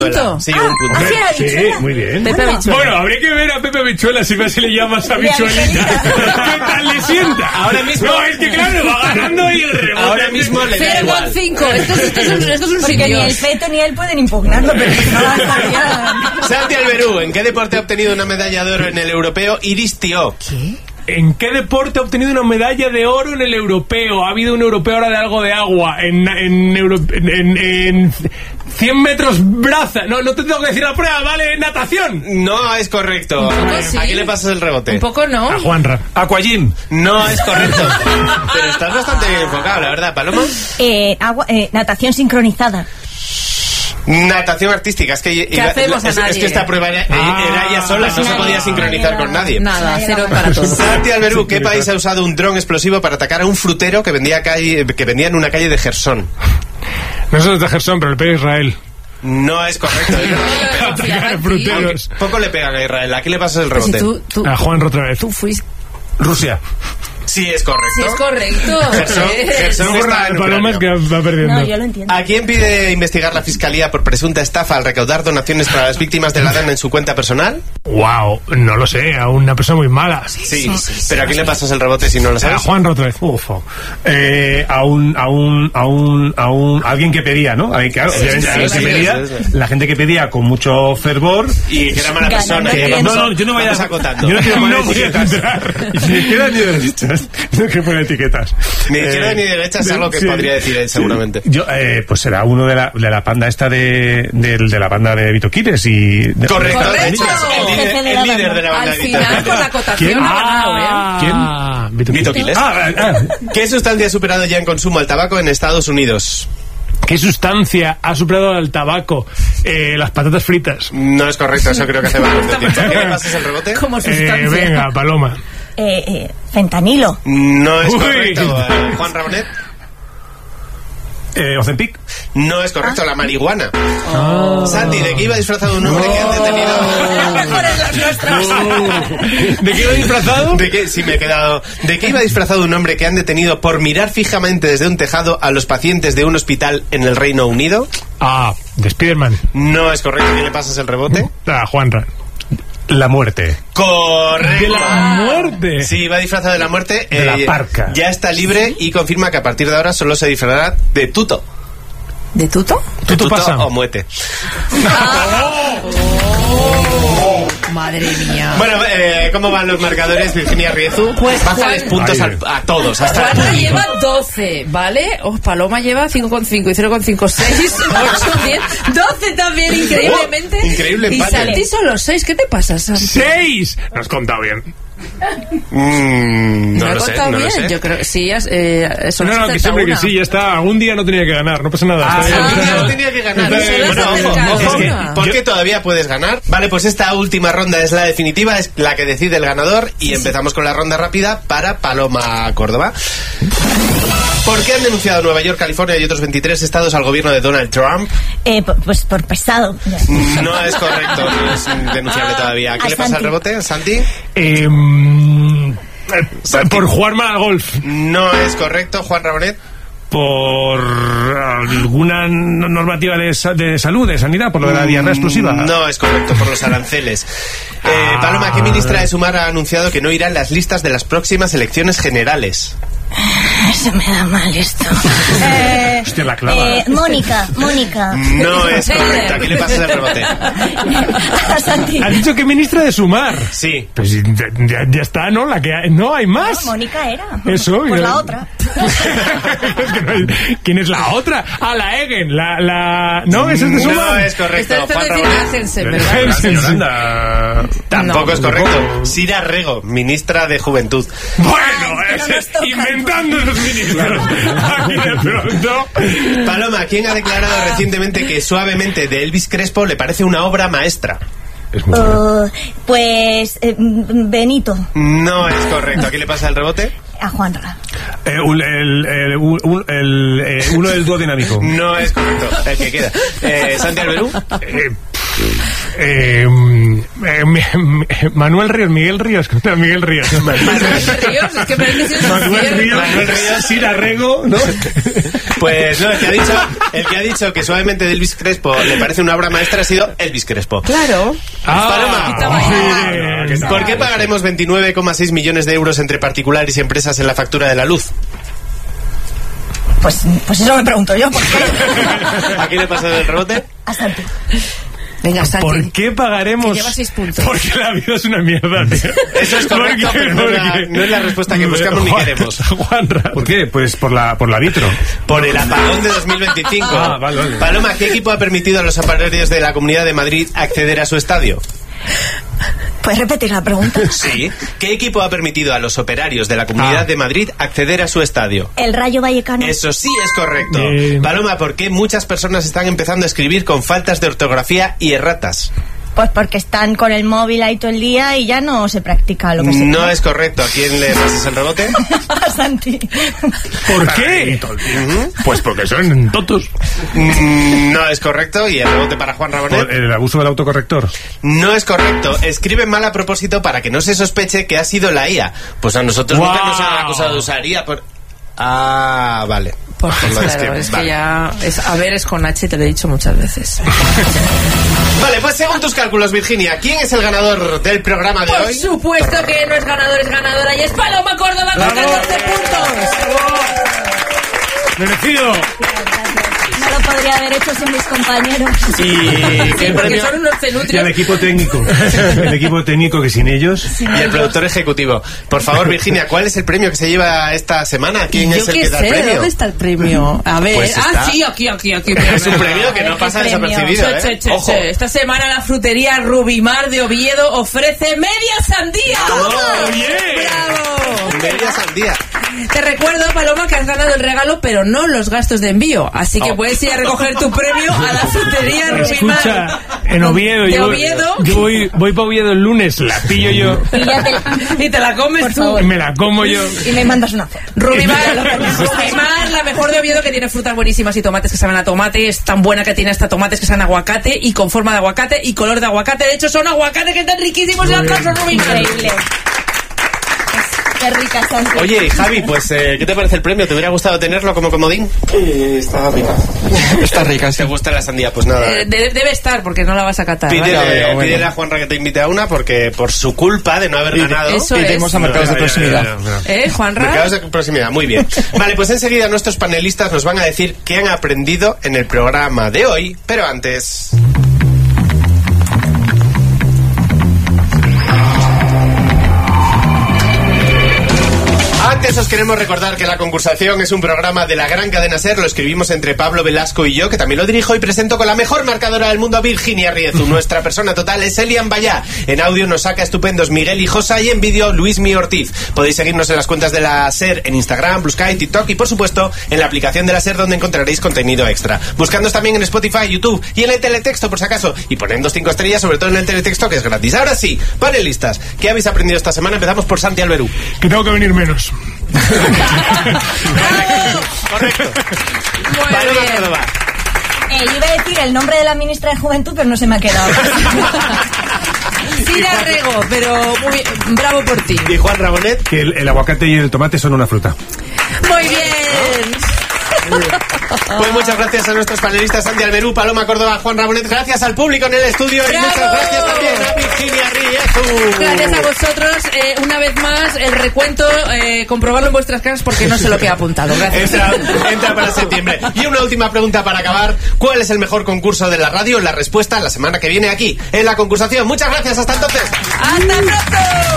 Sí, un punto. Sí, muy bien. Pepe Habichuela. Bueno, habría que ver a Pepe Habichuela si se le llamas habichuelita. ¿Qué tal le sienta? Ahora mismo. No, es que claro, va ganando y el rebote. Ahora mismo le da igual. 0,5. Esto es un Porque ni el Feto ni él pueden impugnarlo, pero no va a estar. Santi Alberú, ¿en qué deporte ha obtenido una medalla de oro en el europeo Iris Tió? ¿Qué? ¿En qué deporte ha obtenido una medalla de oro en el europeo? Ha habido un europeo ahora de algo de agua. En 100 metros braza. No te tengo que decir la prueba, ¿vale? Natación. No es correcto. sí. ¿A quién le pasas el rebote? un poco, ¿no? A Juanra. Aquagym. No es correcto. Pero estás bastante bien enfocado, la verdad, Paloma. Natación sincronizada. Natación artística. Es que hacemos a es nadie? que esta prueba era ella sola, no se podía sincronizar con nadie. Nada, 0 para todos. Santi Alberú, ¿qué país ha usado un dron explosivo para atacar a un frutero que vendía en una calle de Jersón? No sé de Gerson, pero el país Israel. No es correcto. Atacar a fruteros. Poco le pegan a Israel. ¿A quién le pasas el rebote? Tú A Juan otra vez. fuiste. Rusia. Sí, es correcto. Sí, es correcto. Gerson está en Paloma es que Ucrania. va perdiendo. No, yo lo entiendo. ¿A quién pide investigar la Fiscalía por presunta estafa al recaudar donaciones para las víctimas de la DAN en su cuenta personal? Wow, no lo sé, a una persona muy mala. Sí, pero ¿a quién le pasas el rebote si no lo A sabes? Juan otra vez. Ufo. Alguien que pedía, ¿no? Claro, la gente que pedía con mucho fervor. Y que era mala persona. Yo no voy a acotando. Yo no quiero poner etiquetas. Ni izquierda ni derechas. No quiero poner etiquetas. Ni izquierda ni derecha es algo que sí, podría decir él, seguramente. Yo, pues será uno de la banda esta de la banda de Vito Quiles y... Correcto. Correcto. El líder de la banda. Al final, con la acotación, ¿Quién? ha ganado, ¿eh? ¿Quién? Vito Quiles. ¿Qué sustancia ha superado ya en consumo al tabaco en Estados Unidos? ¿Qué sustancia ha superado al tabaco? Las patatas fritas. No es correcto, eso creo que hace bastante tiempo. ¿Qué le pasas el rebote? Como sustancia. Venga, Paloma. Fentanilo. No es Uy. correcto. Juan Rabonet. Ozempic. No es correcto, la marihuana. Santi, ¿de qué iba disfrazado un hombre que han detenido? ¿De qué iba disfrazado? Sí, me he quedado. ¿De qué iba disfrazado un hombre que han detenido por mirar fijamente desde un tejado a los pacientes de un hospital en el Reino Unido? De Spiderman. No es correcto. ¿Qué le pasas el rebote? Juanra. La muerte. Correcto. ¿De la muerte? Sí, va disfrazado de la muerte. De la parca. Ya está libre y confirma que a partir de ahora solo se disfrazará de tuto. ¿De tuto? Tuto pasa. O muete. Madre mía. Bueno, ¿cómo van los marcadores, Virginia Riezu? Pues bájales puntos a todos. Hasta Juanra lleva 12, ¿vale? Paloma lleva 5,5 y 0,5, 6, 8, 10, 12 también, increíblemente. Increíble Y empate. Santi solo 6, ¿qué te pasa, Santi? 6. No has contado bien. No he lo sé, contado no lo bien. sé. Yo creo que sí. Que siempre que sí, ya está. Algún día no tenía que ganar, no pasa nada. No tenía que ganar. Bueno, ojo, porque todavía puedes ganar. Vale, pues esta última ronda es la definitiva, es la que decide el ganador. Y empezamos con la ronda rápida para Paloma Córdoba. ¿Por qué han denunciado Nueva York, California y otros 23 estados al gobierno de Donald Trump? Pues por pesado. No es correcto, no es denunciable todavía. ¿Qué le pasa al rebote, Santi? Por jugar mal al golf. No es correcto, Juan Rabonet. Por alguna normativa de salud, de sanidad, por lo de la diarrea explosiva. No es correcto, por los aranceles. Paloma, ¿qué ministra de Sumar ha anunciado que no irá en las listas de las próximas elecciones generales? Eso me da mal esto. Hostia, la clava. Mónica. No es correcto. ¿Qué le pasa al rebote? A Santi. ¿Ha dicho que ministra de Sumar? Sí. Pues ya está, ¿no? La que no hay más. No, Mónica era. Eso. Pues la otra. Es que no hay... ¿Quién es la otra? La Egen. ¿No? ¿Esa es de Sumar? No es correcto. Esto Juan es decir Rabonet. Hansen, ¿verdad? Tampoco es correcto. Sira Rego, ministra de Juventud. Bueno, inventando los ministros. Aquí de pronto. Paloma, ¿quién ha declarado recientemente que Suavemente de Elvis Crespo le parece una obra maestra? Es muy Pues Benito. No es correcto. ¿A quién le pasa el rebote? A Juanra. Uno del dúo dinámico. No es correcto. El que queda. Santi Alberú. Manuel Ríos, Miguel Ríos, contra Miguel Ríos. Manuel Ríos, es que parece que Manuel Ríos, Sira Rego, ¿no? Pues no, el que ha dicho que suavemente de Elvis Crespo le parece una obra maestra ha sido Elvis Crespo. Claro. Paloma, Paloma. ¿Por qué pagaremos 29,6 millones de euros entre particulares y empresas en la factura de la luz? Pues eso me pregunto yo, ¿por qué? ¿A quién le pasa el rebote? A Santi. Venga, Santi. ¿Por qué pagaremos? Que lleva 6 puntos. Porque la vida es una mierda, tío. Eso es correcto, pero no es la respuesta que buscamos ni queremos. Juanra, ¿por qué? Pues por la vitro. Por el apagón de 2025. Vale. Paloma, ¿qué equipo ha permitido a los operarios de la Comunidad de Madrid acceder a su estadio? ¿Puedes repetir la pregunta? Sí. ¿Qué equipo ha permitido a los operarios de la Comunidad de Madrid acceder a su estadio? El Rayo Vallecano. Eso sí es correcto. Paloma, ¿por qué muchas personas están empezando a escribir con faltas de ortografía y erratas? Pues porque están con el móvil ahí todo el día y ya no se practica lo que se No es correcto. ¿A quién le pasas el rebote? A Santi. ¿Por qué? Pues porque son tontos. No es correcto. ¿Y el rebote para Juan Rabonet? ¿Por el abuso del autocorrector? No es correcto. Escriben mal a propósito para que no se sospeche que ha sido la IA. Pues a nosotros nunca nos han acusado de usar IA por... Ah, vale. Pues claro, es que ya... es con H, te lo he dicho muchas veces. Vale, pues según tus cálculos, Virginia, ¿quién es el ganador del programa de hoy? Por supuesto que no es ganador, es ganadora y es Paloma Córdoba con 14 puntos. ¡Merecido! No lo podría haber hecho sin mis compañeros. ¿Y qué Porque premio? son unos Y cenutrios. al equipo técnico. El equipo técnico que sin ellos... Y el productor ejecutivo. Por favor, Virginia, ¿cuál es el premio que se lleva esta semana? ¿Quién es el que da el premio? ¿Dónde está el premio? A ver, Pues está. sí, aquí. Es un premio que no pasa desapercibido, ¿eh? Ojo. Esta semana la frutería Rubimar de Oviedo ofrece media sandía. ¡Bravo! Media sandía. Te recuerdo, Paloma, que has ganado el regalo, pero no los gastos de envío. Así que puedes ir a recoger tu premio a la frutería Rubimar. Escucha, en Oviedo. ¿De Oviedo? Yo voy para Oviedo el lunes, la pillo yo. Y te la comes Por tú. favor. Me la como yo. Y me mandas una foto. Rubimar, la mejor de Oviedo, que tiene frutas buenísimas y tomates que saben a tomate. Es tan buena que tiene hasta tomates que saben a aguacate y con forma de aguacate y color de aguacate. De hecho, son aguacates que están riquísimos en la casa Rubimar. Increíble. Qué rica, Santi. Oye, Javi, pues, ¿qué te parece el premio? ¿Te hubiera gustado tenerlo como comodín? Está rica. Está rica, sí. ¿Te gusta la sandía? Pues nada. Debe estar, porque no la vas a catar. Pídele a Juanra que te invite a una, porque por su culpa de no haber ganado... Eso Iremos es. a mercados de proximidad. Juanra. Mercados de proximidad, muy bien. Vale, pues enseguida nuestros panelistas nos van a decir qué han aprendido en el programa de hoy, pero antes... Antes os queremos recordar que La Concursación es un programa de la gran cadena SER. Lo escribimos entre Pablo Velasco y yo, que también lo dirijo y presento con la mejor marcadora del mundo, Virginia Riezu. Nuestra persona total es Elian Bayá. En audio nos saca estupendos Miguel Hijosa y en vídeo Luismi Ortiz. Podéis seguirnos en las cuentas de la SER en Instagram, Blue Sky, TikTok y por supuesto en la aplicación de la SER, donde encontraréis contenido extra. Buscándonos también en Spotify, YouTube y en el teletexto por si acaso. Y ponednos 5 estrellas, sobre todo en el teletexto, que es gratis. Ahora sí, panelistas, ¿qué habéis aprendido esta semana? Empezamos por Santi Alberú. Que tengo que venir menos. Correcto. Muy Paloma bien. Córdoba. Yo iba a decir el nombre de la ministra de Juventud, pero no se me ha quedado. Sira Rego, pero muy bien. Bravo por ti. Y Juan Rabonet. Que el aguacate y el tomate son una fruta. Muy bien. Pues muchas gracias a nuestros panelistas Santi Alberú, Paloma Córdoba, Juan Rabonet. Gracias al público en el estudio y ¡Bravo! muchas gracias también a Virginia Riezu. Gracias a vosotros. Una vez más, el recuento, comprobarlo en vuestras casas porque no sé lo que he apuntado. Gracias. Entra para septiembre. Y una última pregunta para acabar. ¿Cuál es el mejor concurso de la radio? La respuesta la semana que viene aquí, en La Concursación. Muchas gracias. Hasta entonces. ¡Hasta pronto!